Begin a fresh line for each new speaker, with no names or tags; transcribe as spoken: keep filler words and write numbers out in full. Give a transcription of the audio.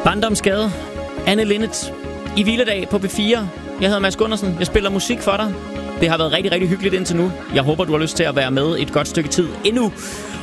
Barndomsgade, Anne Linnet, i Hviledag på B fire. Jeg hedder Mads Gundersen, jeg spiller musik for dig. Det har været rigtig, rigtig hyggeligt indtil nu. Jeg håber, du har lyst til at være med et godt stykke tid endnu.